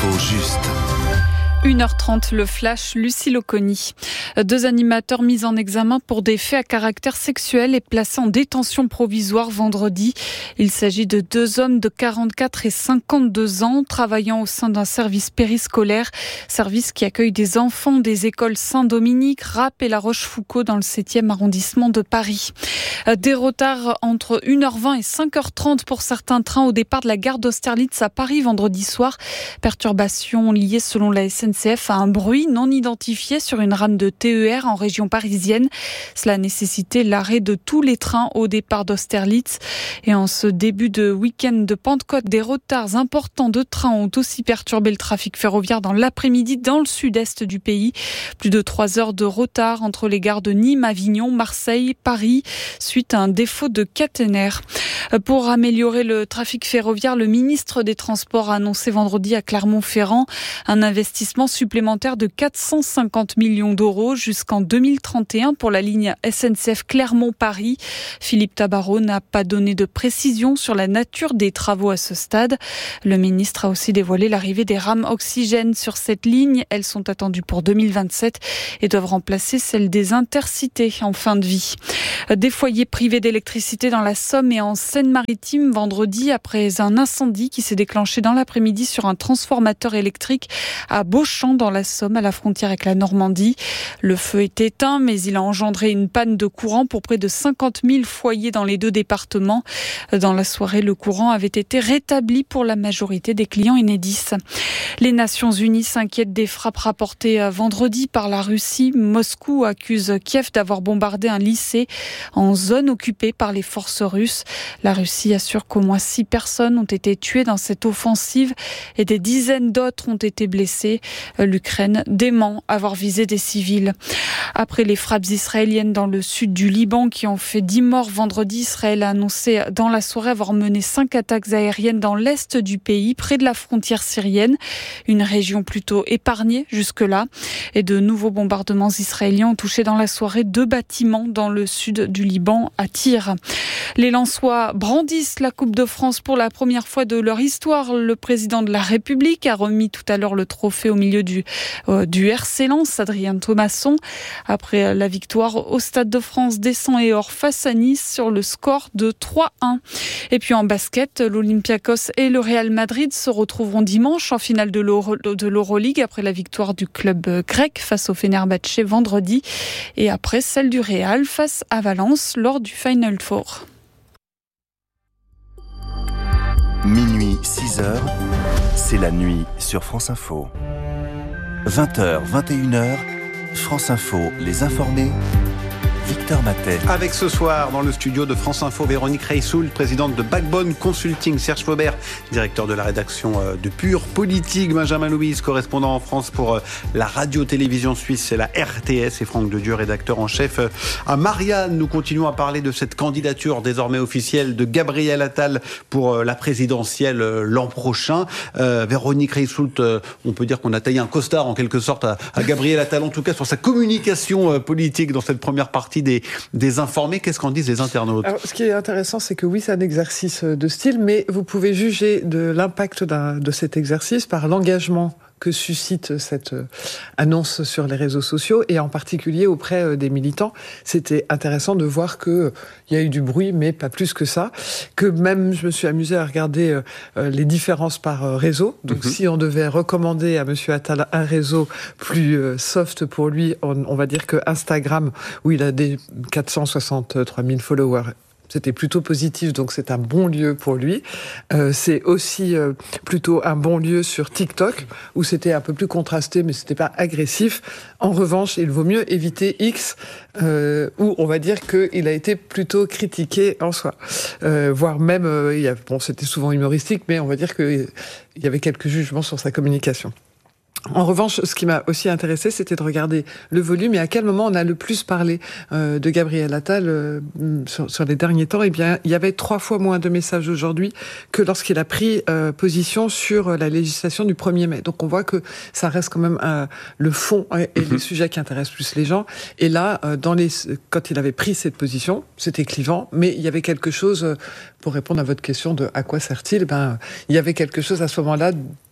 L'info juste. 1h30, le flash, Lucie Oconi. 2 animateurs mis en examen pour des faits à caractère sexuel et placés en détention provisoire vendredi. Il s'agit de 2 hommes de 44 et 52 ans travaillant au sein d'un service périscolaire, service qui accueille des enfants des écoles Saint-Dominique, Rapp et La Rochefoucauld dans le 7e arrondissement de Paris. Des retards entre 1h20 et 5h30 pour certains trains au départ de la gare d'Austerlitz à Paris vendredi soir. Perturbations liées selon la SNCF à un bruit non identifié sur une rame de TER en région parisienne. Cela a nécessité l'arrêt de tous les trains au départ d'Austerlitz. Et en ce début de week-end de Pentecôte, des retards importants de trains ont aussi perturbé le trafic ferroviaire dans l'après-midi dans le sud-est du pays. Plus de 3 heures de retard entre les gares de Nîmes, Avignon, Marseille, Paris, suite à un défaut de caténaire. Pour améliorer le trafic ferroviaire, le ministre des Transports a annoncé vendredi à Clermont-Ferrand un investissement supplémentaire de 450 millions d'euros jusqu'en 2031 pour la ligne SNCF Clermont-Paris. Philippe Tabarot n'a pas donné de précision sur la nature des travaux à ce stade. Le ministre a aussi dévoilé l'arrivée des rames oxygène sur cette ligne. Elles sont attendues pour 2027 et doivent remplacer celles des intercités en fin de vie. Des foyers privés d'électricité dans la Somme et en Seine-Maritime vendredi après un incendie qui s'est déclenché dans l'après-midi sur un transformateur électrique à Beauchamp dans la Somme à la frontière avec la Normandie. Le feu est éteint mais il a engendré une panne de courant pour près de 50 000 foyers dans les 2 départements. Dans la soirée, le courant avait été rétabli pour la majorité des clients Enedis. Les Nations Unies s'inquiètent des frappes rapportées vendredi par la Russie. Moscou accuse Kiev d'avoir bombardé un lycée en zone occupée par les forces russes. La Russie assure qu'au moins 6 personnes ont été tuées dans cette offensive et des dizaines d'autres ont été blessées. L'Ukraine dément avoir visé des civils. Après les frappes israéliennes dans le sud du Liban qui ont fait 10 morts vendredi, Israël a annoncé dans la soirée avoir mené 5 attaques aériennes dans l'est du pays, près de la frontière syrienne. Une région plutôt épargnée jusque-là. Et de nouveaux bombardements israéliens ont touché dans la soirée 2 bâtiments dans le sud du Liban, à Tyr. Les Lensois brandissent la Coupe de France pour la première fois de leur histoire. Le président de la République a remis tout à l'heure le trophée au milieu du RC Lens, Adrien Thomasson. Après la victoire au Stade de France, descend et Or face à Nice sur le score de 3-1. Et puis en basket, l'Olympiakos et le Real Madrid se retrouveront dimanche en finale de l'Euroleague après la victoire du club grec face au Fenerbahçe vendredi et après celle du Real face à Valence lors du Final Four. Minuit, 6h, c'est la nuit sur France Info. 20h, 21h, France Info, les informés. Victor Matet. Avec ce soir, dans le studio de France Info, Véronique Reissoul, présidente de Backbone Consulting, Serge Faubert, directeur de la rédaction de Pure Politique, Benjamin Louise, correspondant en France pour la radio-télévision suisse et la RTS, et Franck Dedieu, rédacteur en chef à Marianne. Nous continuons à parler de cette candidature désormais officielle de Gabriel Attal pour la présidentielle l'an prochain. Véronique Reissoul, on peut dire qu'on a taillé un costard en quelque sorte à Gabriel Attal, en tout cas sur sa communication politique dans cette première partie des informés. Qu'est-ce qu'en disent les internautes? Alors, ce qui est intéressant, c'est que oui, c'est un exercice de style, mais vous pouvez juger de l'impact de cet exercice par l'engagement que suscite cette annonce sur les réseaux sociaux et en particulier auprès des militants. C'était intéressant de voir qu'il y a eu du bruit, mais pas plus que ça. Que même, je me suis amusée à regarder les différences par réseau. Donc, si on devait recommander à Monsieur Attal un réseau plus soft pour lui, on va dire que Instagram, où il a des 463 000 followers, c'était plutôt positif, donc c'est un bon lieu pour lui. C'est aussi plutôt un bon lieu sur TikTok, où c'était un peu plus contrasté, mais c'était pas agressif. En revanche, il vaut mieux éviter X, où on va dire qu'il a été plutôt critiqué en soi. Voire même, c'était souvent humoristique, mais on va dire qu'il y avait quelques jugements sur sa communication. En revanche, ce qui m'a aussi intéressé, c'était de regarder le volume et à quel moment on a le plus parlé de Gabriel Attal sur les derniers temps. Eh bien, il y avait 3 fois moins de messages aujourd'hui que lorsqu'il a pris position sur la législation du 1er mai. Donc on voit que ça reste quand même le fond et les sujets qui intéressent plus les gens. Et là, quand il avait pris cette position, c'était clivant, mais il y avait quelque chose, pour répondre à votre question de à quoi sert-il, il y avait quelque chose à ce moment-là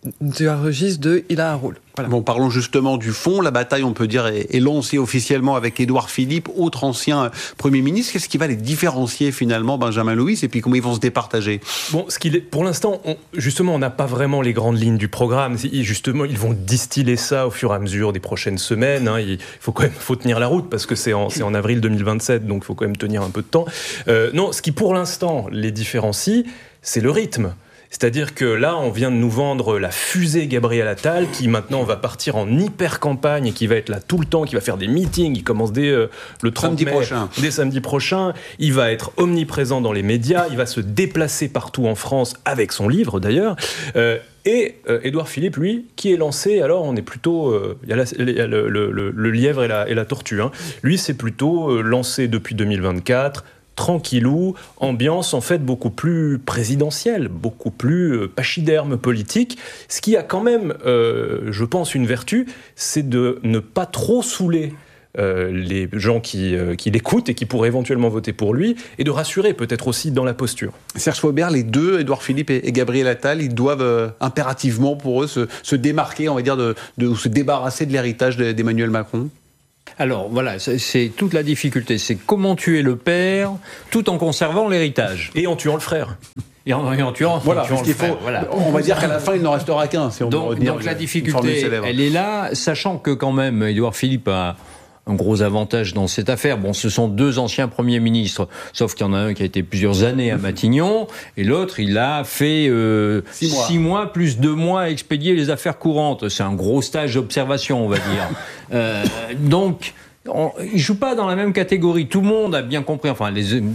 du registre de il a un rôle. Voilà. Bon, parlons justement du fond. La bataille, on peut dire, est lancée officiellement avec Édouard Philippe, autre ancien Premier ministre. Qu'est-ce qui va les différencier finalement, Benjamin Louis, et puis comment ils vont se départager? Bon, pour l'instant, on n'a pas vraiment les grandes lignes du programme. Justement, ils vont distiller ça au fur et à mesure des prochaines semaines. Il faut tenir la route parce que c'est en avril 2027, donc il faut quand même tenir un peu de temps. Non, ce qui pour l'instant les différencie, c'est le rythme. C'est-à-dire que là, on vient de nous vendre la fusée Gabriel Attal, qui maintenant va partir en hyper-campagne et qui va être là tout le temps, qui va faire des meetings. Il commence dès le 30 mai, dès samedi prochain. Il va être omniprésent dans les médias. Il va se déplacer partout en France, avec son livre d'ailleurs. Et Édouard Philippe, lui, qui est lancé, alors on est plutôt... Il y a le lièvre et la tortue. Lui, c'est plutôt lancé depuis 2024, tranquillou, ambiance en fait beaucoup plus présidentielle, beaucoup plus pachyderme politique, ce qui a quand même, je pense, une vertu, c'est de ne pas trop saouler les gens qui l'écoutent et qui pourraient éventuellement voter pour lui, et de rassurer peut-être aussi dans la posture. Serge Faubert, les deux, Édouard Philippe et Gabriel Attal, ils doivent impérativement pour eux se démarquer, on va dire, ou se débarrasser de l'héritage d'Emmanuel Macron. Alors voilà, c'est toute la difficulté, c'est comment tuer le père tout en conservant l'héritage. Et en tuant le frère. Et en tuant, voilà, voilà. On va dire qu'à la fin, il n'en restera qu'un. Si on donc la difficulté, elle est là, sachant que quand même, Édouard Philippe a un gros avantage dans cette affaire. Bon, ce sont deux anciens premiers ministres, sauf qu'il y en a un qui a été plusieurs années à Matignon, et l'autre, il a fait 6 mois plus 2 mois à expédier les affaires courantes. C'est un gros stage d'observation, on va dire. Donc, ils jouent pas dans la même catégorie. Tout le monde a bien compris. Enfin,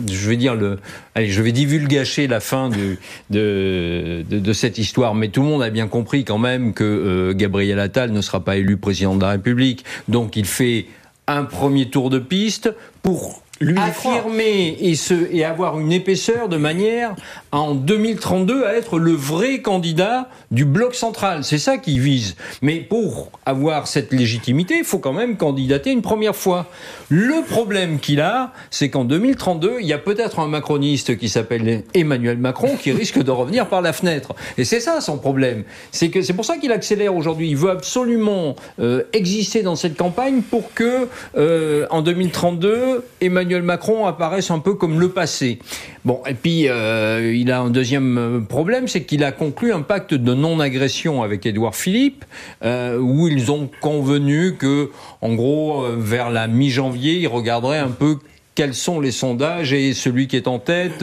je vais divulgacher la fin de cette histoire, mais tout le monde a bien compris quand même que Gabriel Attal ne sera pas élu président de la République. Donc, il fait un premier tour de piste pour lui affirmer et avoir une épaisseur de manière en 2032 à être le vrai candidat du bloc central. C'est ça qu'il vise. Mais pour avoir cette légitimité, il faut quand même candidater une première fois. Le problème qu'il a, c'est qu'en 2032, il y a peut-être un macroniste qui s'appelle Emmanuel Macron qui risque de revenir par la fenêtre. Et c'est ça son problème. C'est pour ça qu'il accélère aujourd'hui. Il veut absolument exister dans cette campagne pour que en 2032, Emmanuel Macron apparaisse un peu comme le passé. Bon, et puis il a un deuxième problème, c'est qu'il a conclu un pacte de non-agression avec Édouard Philippe, où ils ont convenu que, en gros, vers la mi-janvier, ils regarderaient un peu quels sont les sondages, et celui qui est en tête,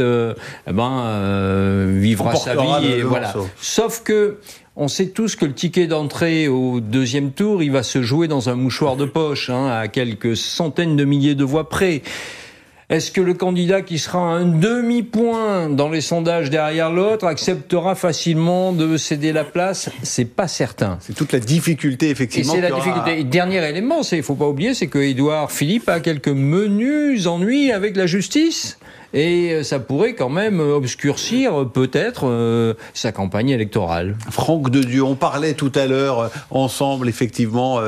vivra sa vie. Et voilà. Sauf que on sait tous que le ticket d'entrée au deuxième tour, il va se jouer dans un mouchoir de poche, à quelques centaines de milliers de voix près. Est-ce que le candidat qui sera à un demi-point dans les sondages derrière l'autre acceptera facilement de céder la place? C'est pas certain. C'est toute la difficulté, effectivement. Et c'est la difficulté. Et dernier élément, il faut pas oublier, c'est que Édouard Philippe a quelques menus ennuis avec la justice. Et ça pourrait quand même obscurcir peut-être sa campagne électorale. Franck Dedieu, on parlait tout à l'heure ensemble effectivement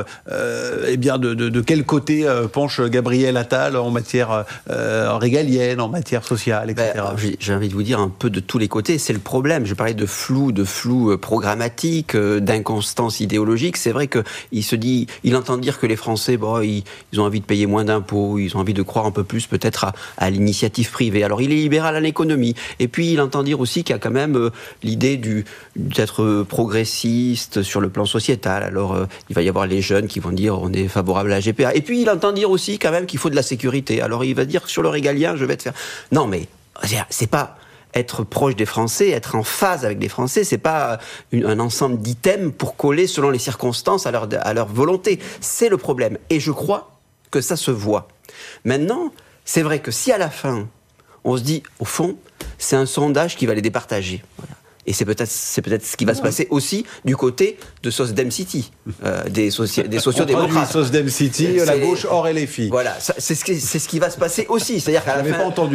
de quel côté penche Gabriel Attal en matière régalienne, en matière sociale, etc. J'ai envie de vous dire un peu de tous les côtés. C'est le problème. Je parlais de flou programmatique, d'inconstance idéologique. C'est vrai qu'il entend dire que les Français, ils ont envie de payer moins d'impôts, ils ont envie de croire un peu plus peut-être à l'initiative privée. Alors il est libéral à l'économie, et puis il entend dire aussi qu'il y a quand même l'idée d'être progressiste sur le plan sociétal. Alors il va y avoir les jeunes qui vont dire on est favorable à la GPA, et puis il entend dire aussi quand même qu'il faut de la sécurité. Alors il va dire sur le régalien je vais te faire... Non mais c'est pas... Être proche des Français, être en phase avec les Français, c'est pas un ensemble d'items pour coller selon les circonstances à leur volonté. C'est le problème, et je crois que ça se voit. Maintenant, c'est vrai que si à la fin on se dit, au fond, c'est un sondage qui va les départager. Voilà. Et c'est peut-être ce qui va se passer aussi du côté de Sosdem City, des sociodémocrates. Sosdem City, la gauche hors LFI. Voilà, c'est ce qui va se passer aussi. C'est-à-dire qu'à la fin, pas entendu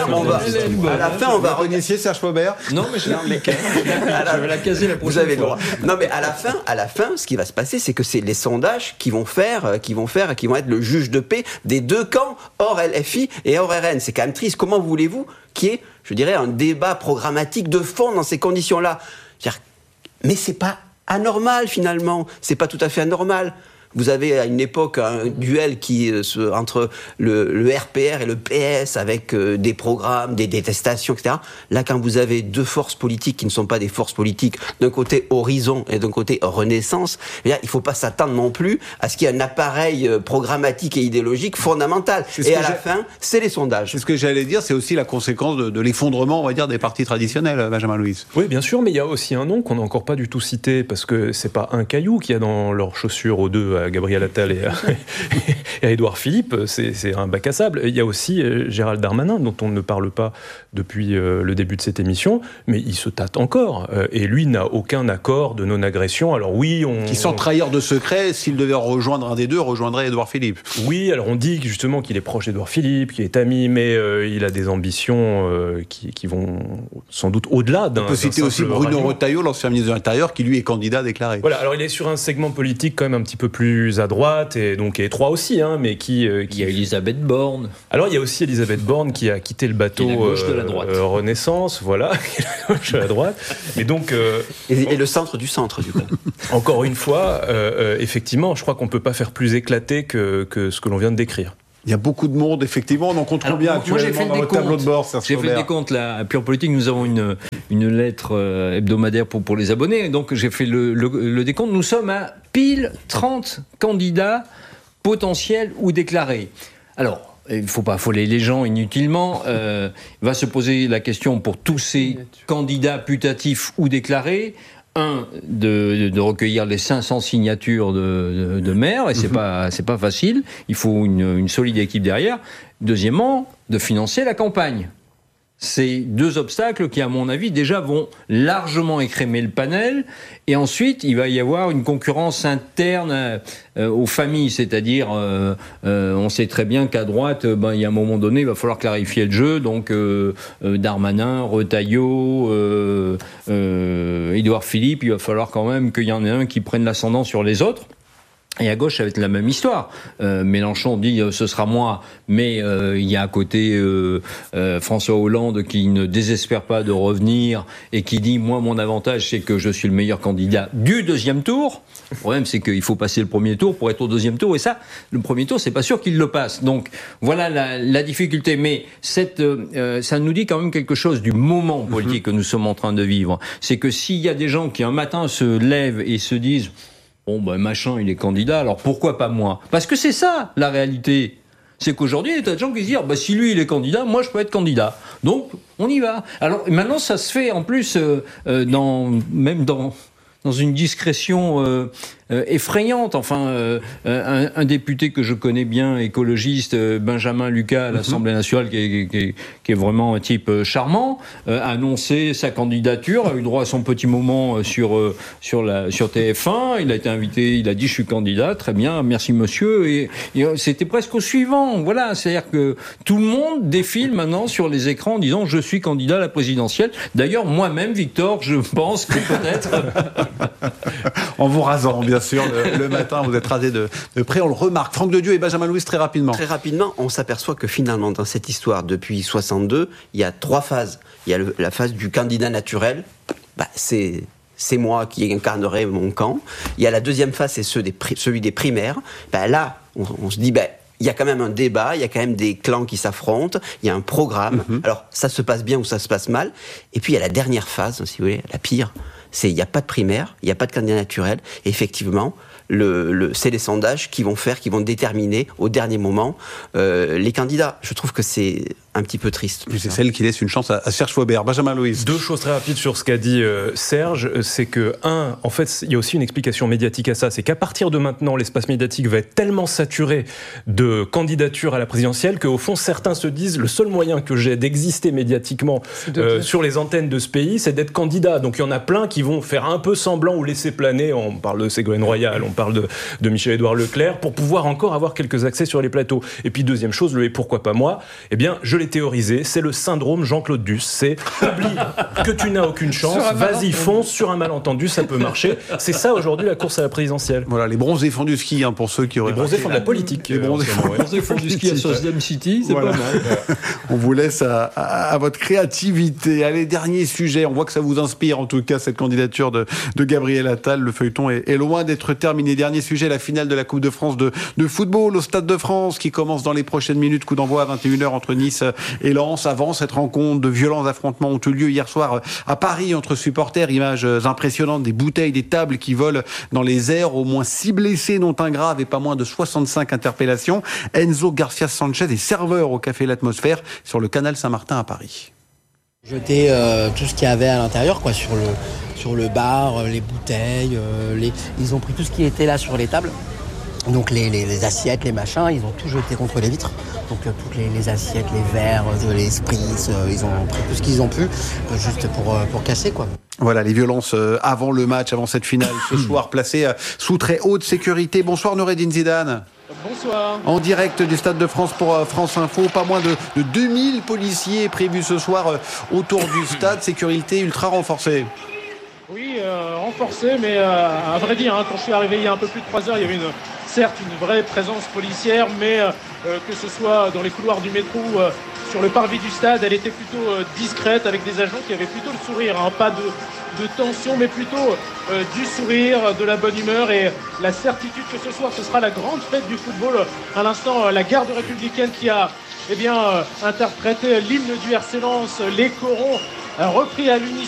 à la fin, on va initier Serge Faubert. Non, mais je vais la caser la prochaine fois. Vous avez le droit. Non, mais à la fin, ce qui va se passer, c'est que c'est les sondages qui vont être le juge de paix des deux camps, hors LFI et hors RN. C'est quand même triste. Comment voulez-vous qu'il y ait, je dirais, un débat programmatique de fond dans ces conditions-là? Mais c'est pas anormal finalement. C'est pas tout à fait anormal. Vous avez à une époque un duel entre le RPR et le PS avec des programmes, des détestations, etc. Là, quand vous avez deux forces politiques qui ne sont pas des forces politiques, d'un côté Horizon et d'un côté Renaissance, il ne faut pas s'attendre non plus à ce qu'il y ait un appareil programmatique et idéologique fondamental. Et à la fin, c'est les sondages. C'est ce que j'allais dire, c'est aussi la conséquence de l'effondrement, on va dire, des partis traditionnels, Benjamin Louis. Oui, bien sûr, mais il y a aussi un nom qu'on n'a encore pas du tout cité, parce que c'est pas un caillou qu'il y a dans leurs chaussures aux deux, à Gabriel Attal et à Édouard Philippe, c'est un bac à sable. Il y a aussi Gérald Darmanin, dont on ne parle pas depuis le début de cette émission, mais il se tâte encore. Et lui n'a aucun accord de non-agression. Alors oui, qui sans trahir de secret, s'il devait rejoindre un des deux, rejoindrait Édouard Philippe. Oui, alors on dit justement qu'il est proche d'Édouard Philippe, qu'il est ami, mais il a des ambitions qui vont sans doute au-delà d'un. On peut citer aussi Bruno Retailleau, l'ancien ministre de l'Intérieur, qui lui est candidat déclaré. Voilà, alors il est sur un segment politique quand même un petit peu plus à droite et donc étroit aussi, hein, mais qui. Il y a Elisabeth Borne. Alors il y a aussi Elisabeth Borne qui a quitté le bateau Renaissance, voilà, la gauche de la droite. Mais donc. Et le centre du centre, du coup. Encore une fois, effectivement, je crois qu'on peut pas faire plus éclaté que ce que l'on vient de décrire. Il y a beaucoup de monde, effectivement. On en compte combien actuellement dans votre tableau de bord, Serge J'ai fait des comptes, là. À Pure Politique, nous avons une lettre hebdomadaire pour les abonnés. Donc, j'ai fait le décompte. Nous sommes à pile 30 candidats potentiels ou déclarés. Alors, il ne faut pas affoler les gens inutilement. Va se poser la question pour tous ces candidats putatifs ou déclarés. De recueillir les 500 signatures de maires, et c'est pas facile. Il faut une solide équipe derrière. Deuxièmement, de financer la campagne. C'est deux obstacles qui, à mon avis, déjà vont largement écrémer le panel. Et ensuite, il va y avoir une concurrence interne aux familles. C'est-à-dire, on sait très bien qu'à droite, il y a un moment donné, il va falloir clarifier le jeu. Donc, Darmanin, Retailleau, Édouard Philippe, il va falloir quand même qu'il y en ait un qui prenne l'ascendant sur les autres. Et à gauche, ça va être la même histoire. Mélenchon dit ce sera moi, mais il y a à côté François Hollande qui ne désespère pas de revenir et qui dit moi mon avantage c'est que je suis le meilleur candidat du deuxième tour. Le problème c'est qu'il faut passer le premier tour pour être au deuxième tour, et ça, le premier tour c'est pas sûr qu'il le passe. Donc voilà la difficulté. Mais ça nous dit quand même quelque chose du moment politique que nous sommes en train de vivre. C'est que s'il y a des gens qui un matin se lèvent et se disent machin, il est candidat, alors pourquoi pas moi ? Parce que c'est ça, la réalité. C'est qu'aujourd'hui, il y a des tas de gens qui se disent si lui, il est candidat, moi, je peux être candidat. Donc, on y va. Alors, maintenant, ça se fait, en plus, même dans une discrétion effrayante. Enfin, un député que je connais bien, écologiste, Benjamin Lucas, à l'Assemblée nationale, qui est vraiment un type charmant, a annoncé sa candidature, a eu droit à son petit moment sur TF1. Il a été invité, il a dit je suis candidat, très bien, merci monsieur. Et c'était presque au suivant. Voilà, c'est-à-dire que tout le monde défile maintenant sur les écrans en disant je suis candidat à la présidentielle. D'ailleurs, moi-même, Victor, je pense que peut-être. En vous rasant, bien sûr, le matin, vous êtes rasé de près, on le remarque. Franck Dedieu et Benjamin Louis, très rapidement. Très rapidement, on s'aperçoit que finalement, dans cette histoire, depuis 62, il y a 3 phases. Il y a la phase du candidat naturel, c'est moi qui incarnerai mon camp. Il y a la deuxième phase, c'est celui des primaires. Là, on se dit, il y a quand même un débat, il y a quand même des clans qui s'affrontent, il y a un programme. Alors, ça se passe bien ou ça se passe mal. Et puis, il y a la dernière phase, si vous voulez, la pire. Il n'y a pas de primaire, il n'y a pas de candidat naturel. Et effectivement, c'est les sondages qui vont déterminer au dernier moment les candidats. Je trouve que c'est un petit peu triste. C'est celle qui laisse une chance à Serge Faubert. Benjamin Louis. 2 choses très rapides sur ce qu'a dit Serge. C'est que, en fait, il y a aussi une explication médiatique à ça. C'est qu'à partir de maintenant, l'espace médiatique va être tellement saturé de candidatures à la présidentielle qu'au fond, certains se disent le seul moyen que j'ai d'exister médiatiquement sur les antennes de ce pays, c'est d'être candidat. Donc il y en a plein qui vont faire un peu semblant ou laisser planer. On parle de Ségolène Royal, on parle de Michel-Édouard Leclerc, pour pouvoir encore avoir quelques accès sur les plateaux. Et puis deuxième chose, et pourquoi pas moi ? Eh bien, je l'ai théorisé, c'est le syndrome Jean-Claude Duss. C'est oublie que tu n'as aucune chance, vas-y, fonce sur un malentendu, ça peut marcher. C'est ça aujourd'hui la course à la présidentielle. Voilà, les bronzés font du ski, pour ceux qui auraient... Les bronzés font de la politique. Les bronzés font du ski à Sosdem City, c'est pas mal. On vous laisse à votre créativité. Allez, dernier sujet, on voit que ça vous inspire en tout cas cette candidature de Gabriel Attal. Le feuilleton est loin d'être terminé. Dernier sujet, la finale de la Coupe de France de football au Stade de France qui commence dans les prochaines minutes. Coup d'envoi à 21h entre Nice et Lens. Avant cette rencontre, de violents affrontements ont eu lieu hier soir à Paris entre supporters. Images impressionnantes, des bouteilles, des tables qui volent dans les airs. Au moins 6 blessés, dont un grave et pas moins de 65 interpellations. Enzo Garcia Sanchez est serveur au Café L'Atmosphère sur le canal Saint-Martin à Paris. Jeter tout ce qu'il y avait à l'intérieur, sur le bar, les bouteilles, ils ont pris tout ce qui était là sur les tables. Donc les assiettes, les machins, ils ont tout jeté contre les vitres. Donc toutes les assiettes, les verres, les spritz, ils ont pris tout ce qu'ils ont pu, juste pour casser, quoi. Voilà, les violences avant le match, avant cette finale, ce soir placée sous très haute sécurité. Bonsoir Noureddine Zidane. Bonsoir. En direct du Stade de France pour France Info, pas moins de 2000 policiers prévus ce soir autour du stade, sécurité ultra renforcée. Oui, renforcée, mais à vrai dire, quand je suis arrivé il y a un peu plus de 3 heures, il y avait certes une vraie présence policière, mais que ce soit dans les couloirs du métro ou sur le parvis du stade, elle était plutôt discrète, avec des agents qui avaient plutôt le sourire, pas de tension, mais plutôt du sourire, de la bonne humeur et la certitude que ce soir, ce sera la grande fête du football. À l'instant, la garde républicaine qui a interprété l'hymne du RC Lens, les corons repris à l'unisson.